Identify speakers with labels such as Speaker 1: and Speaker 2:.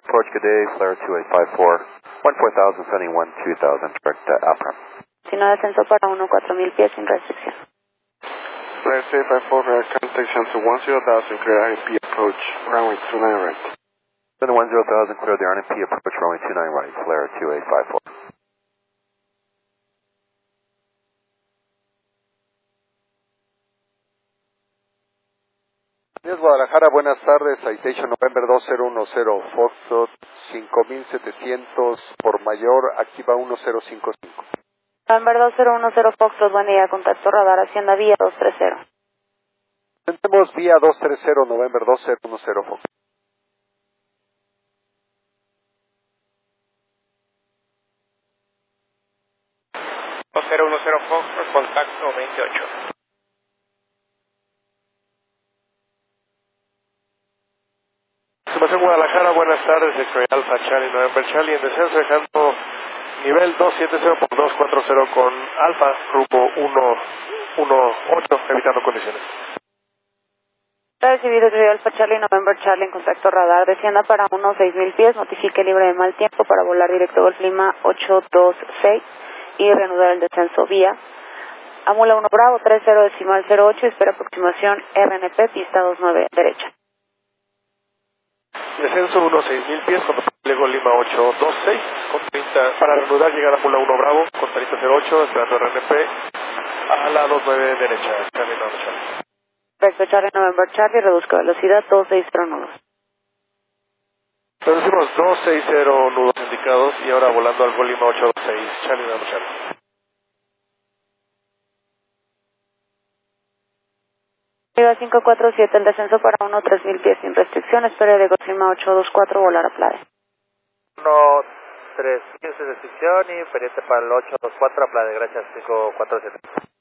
Speaker 1: approach, good day, Flare 2854, 14,000, sending 12,000, direct Alpha.
Speaker 2: Sino descenso para 4,000 pies sin restricción.
Speaker 3: Flare 2854, contact to 10,000, clear RNP approach, runway 29 right.
Speaker 1: Sending 10,000, clear the RNP approach, runway 29 right, Flare 2854.
Speaker 4: Guadalajara, buenas tardes, Citation November 2010, Foxtrot 5700 por mayor, activa 1055.
Speaker 2: November 2010 Foxtrot, buen día, contacto radar, Hacienda vía 230.
Speaker 4: Tenemos vía 230, November 2010, Fox.
Speaker 5: Foxtrot, contacto 28.
Speaker 6: Estimación Guadalajara, buenas tardes, X-Ray Alpha Charlie, November Charlie, en descenso dejando nivel 270 por 240 con Alpha, rumbo 118, evitando condiciones.
Speaker 2: Recibido X-Ray Alpha Charlie, November Charlie, en contacto radar, descienda para unos 6,000 pies, notifique libre de mal tiempo para volar directo Golf Lima 826 y reanudar el descenso vía Amula 1 Bravo, 30.08, espera aproximación RNP, pista 29, derecha.
Speaker 6: Descenso unos 6,000 pies cuando llegó Lima 826 con 30 para reanudar, llegar a Mula 1 Bravo con 3008, esperando RNP a la 29 derecha, Charlie November Charlie.
Speaker 2: Perfecto, Charlie November Charlie, reduzca velocidad 260 nudos.
Speaker 6: Reducimos 260 nudos indicados y ahora volando al Lima 826, Charlie November Charlie.
Speaker 2: Arriba 547, el descenso para 3,000 pies sin restricción, espera de Golf Lima 824, volar a Playa.
Speaker 5: 3 pies de restricción y pendiente para el 824 a Playa, gracias, 547.